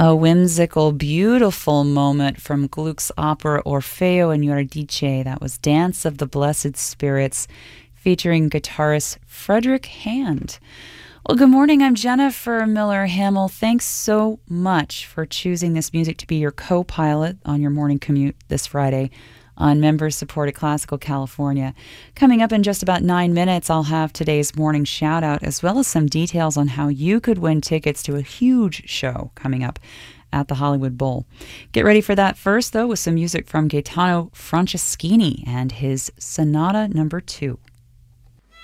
A whimsical, beautiful moment from Gluck's opera Orfeo and Eurydice. That was Dance of the Blessed Spirits, featuring guitarist Frederick Hand. Well, good morning. I'm Jennifer Miller Hamill. Thanks so much for choosing this music to be your co-pilot on your morning commute this Friday on member-supported Classical California. Coming up in just about 9 minutes, I'll have today's morning shout-out, as well as some details on how you could win tickets to a huge show coming up at the Hollywood Bowl. Get ready for that first, though, with some music from Gaetano Franceschini and his Sonata No. 2.